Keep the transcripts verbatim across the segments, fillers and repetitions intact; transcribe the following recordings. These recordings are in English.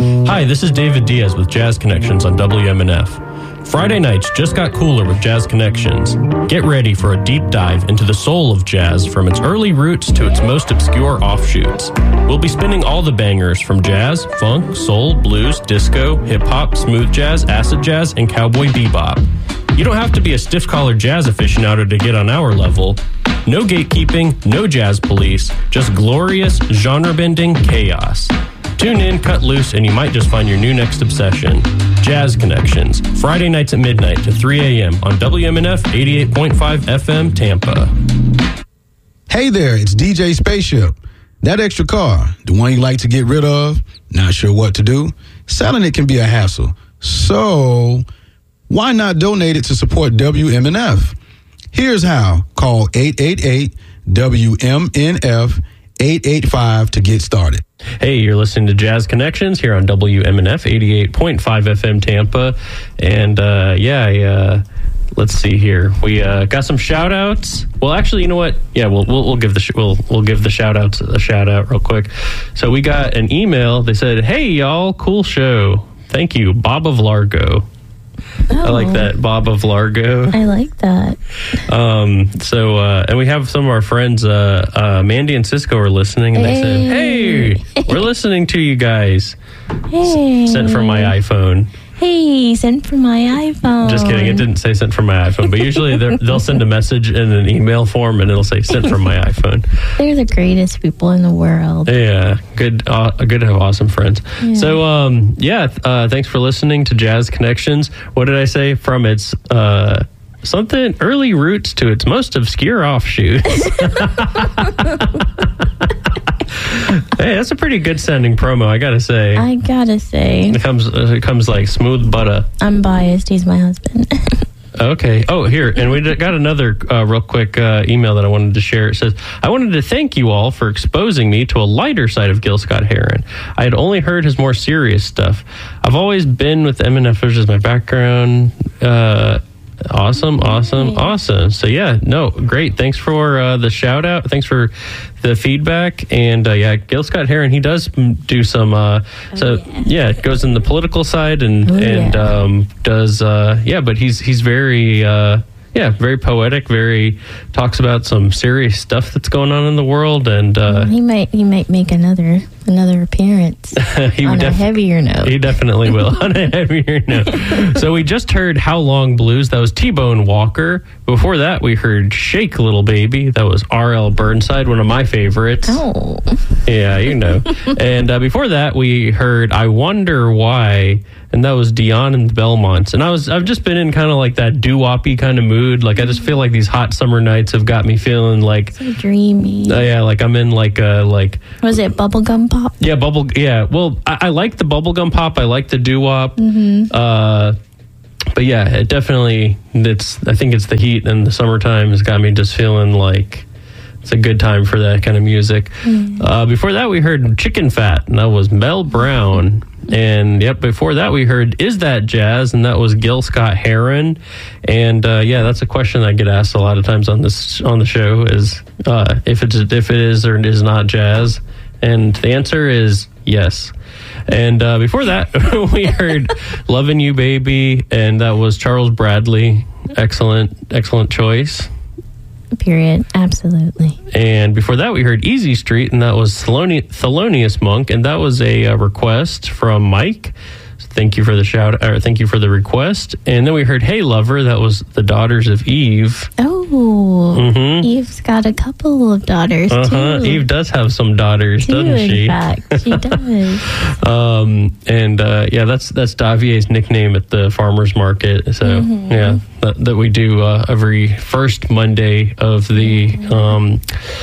Hi, this is David Diaz with Jazz Connections on W M N F. Friday nights just got cooler with Jazz Connections. Get ready for a deep dive into the soul of jazz from its early roots to its most obscure offshoots. We'll be spinning all the bangers from jazz, funk, soul, blues, disco, hip-hop, smooth jazz, acid jazz, and cowboy bebop. You don't have to be a stiff-collared jazz aficionado to get on our level. No gatekeeping, no jazz police, just glorious, genre-bending chaos. Tune in, cut loose, and you might just find your new next obsession. Jazz Connections, Friday nights at midnight to three a.m. on W M N F eighty-eight point five F M Tampa. Hey there, it's D J Spaceship. That extra car, the one you like to get rid of, not sure what to do? Selling it can be a hassle. So, why not donate it to support W M N F? Here's how. Call eight eight eight W M N F eight eight five to get started. Hey, you're listening to Jazz Connections here on W M N F eighty-eight point five F M Tampa. And uh, yeah, I, uh, let's see here. We uh, got some shout outs. Well, actually, you know what? Yeah, we'll we'll, we'll give the sh- we'll we'll give the shout outs a shout out real quick. So we got an email. They said, "Hey y'all, cool show. Thank you, Bob of Largo." Oh, I like that, Bob of Largo. I like that. Um, so, uh, and we have some of our friends, uh, uh, Mandy and Cisco are listening, and hey. they said, "Hey, we're listening to you guys." Hey. S- sent from my iPhone. Hey, sent from my iPhone. Just kidding. It didn't say sent from my iPhone, but usually they'll send a message in an email form, and it'll say sent from my iPhone. They're the greatest people in the world. Yeah, good. Uh, good to have awesome friends. Yeah. So, um, yeah. Uh, thanks for listening to Jazz Connections. What did I say? From its uh, something early roots to its most obscure offshoots. Hey, that's a pretty good sounding promo, I gotta say. I gotta say. It comes, uh, it comes like smooth butter. I'm biased. He's my husband. Okay. Oh, here. And we got another uh, real quick uh, email that I wanted to share. It says, "I wanted to thank you all for exposing me to a lighter side of Gil Scott-Heron. I had only heard his more serious stuff. I've always been with M N F as my background. Uh, awesome, awesome, Nice. awesome. So, yeah, no, great. Thanks for uh, the shout out. Thanks for the feedback. And, uh, yeah, Gil Scott-Heron, he does do some, uh, Oh, so, yeah. yeah, it goes in the political side and, Oh, and yeah. um, does, uh, yeah, but he's, he's very, uh, yeah, very poetic, very, talks about some serious stuff that's going on in the world. And uh, he might he might make another another appearance he on would a def- heavier note. He definitely will on a heavier note. So we just heard How Long Blues. That was T-Bone Walker. Before that, we heard Shake Little Baby. That was R L Burnside, one of my favorites. Oh. Yeah, you know. And uh, before that, we heard I Wonder Why, and that was Dion and the Belmonts. And I was, I've just been in kind of like that doo-woppy kind of mood. Like, I just feel like these hot summer nights have got me feeling like, So dreamy. uh, yeah, like I'm in like a, like, Was it bubblegum pop? yeah, bubble, yeah. Well, I, I like the bubblegum pop. I like the doo-wop. Mm-hmm. Uh, but yeah, it definitely, it's, I think it's the heat and the summertime has got me just feeling like it's a good time for that kind of music. Mm. Uh, before that, we heard Chicken Fat, and that was Mel Brown. And yep, before that, we heard Is That Jazz? And that was Gil Scott-Heron. And uh, yeah, that's a question I get asked a lot of times on this on the show is uh, if it's if it is or is not jazz. And the answer is yes. And uh, before that, we heard Lovin' You Baby, and that was Charles Bradley. Excellent, excellent choice. Period. Absolutely. And before that, we heard Easy Street, and that was Theloni- Thelonious Monk, and that was a uh, request from Mike. So thank you for the shout, or thank you for the request. And then we heard Hey Lover, that was the Daughters of Eve. Oh, Mm-hmm. Eve's got a couple of daughters Uh-huh. too. Eve does have some daughters, Two, doesn't in she? fact, she does. Um, and uh, yeah, that's that's Davier's nickname at the farmers market. So Mm-hmm. yeah, that, that we do uh, every first Monday of the. Mm-hmm. Um,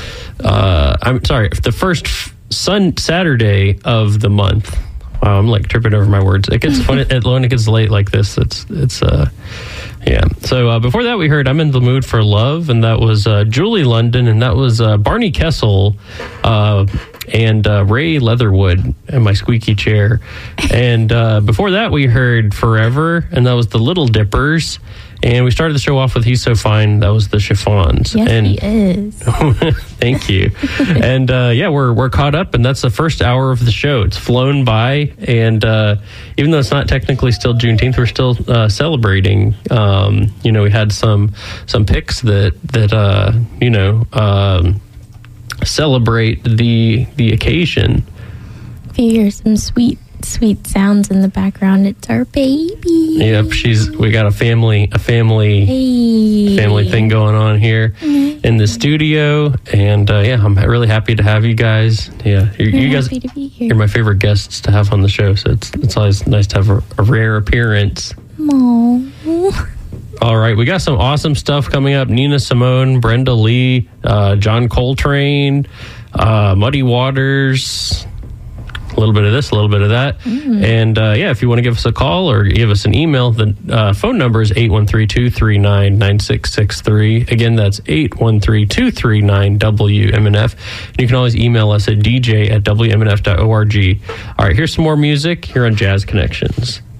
uh, I'm sorry, the first f- sun Saturday of the month. Wow, I'm like tripping over my words. It gets when it, when it gets late like this. It's it's uh yeah. So uh, before that, we heard I'm in the Mood for Love, and that was uh, Julie London, and that was uh, Barney Kessel. Uh, and uh, Ray Leatherwood in my squeaky chair. And uh, before that, we heard Forever, and that was the Little Dippers. And we started the show off with He's So Fine. That was the Chiffons. Yes, and he is. Thank you. And uh, yeah, we're we're caught up, and that's the first hour of the show. It's flown by, and uh, even though it's not technically still Juneteenth, we're still uh, celebrating. Um, you know, we had some some picks that that uh, you know um, celebrate the the occasion. If you hear some sweet, sweet sounds in the background, it's our baby. Yep, she's. We got a family, a family, Hey. family thing going on here Mm-hmm. in the studio, and uh, yeah, I'm really happy to have you guys. Yeah, you, We're you guys, happy to be here. you're my favorite guests to have on the show, so it's it's always nice to have a, a rare appearance. Aww. All right, we got some awesome stuff coming up. Nina Simone, Brenda Lee, uh, John Coltrane, uh, Muddy Waters. A little bit of this, a little bit of that. Mm. And uh, yeah, if you want to give us a call or give us an email, the uh, phone number is eight one three, two three nine, nine six six three. Again, that's eight one three, two three nine, W M N F. And you can always email us at d j at w m n f dot org. All right, here's some more music here on Jazz Connections.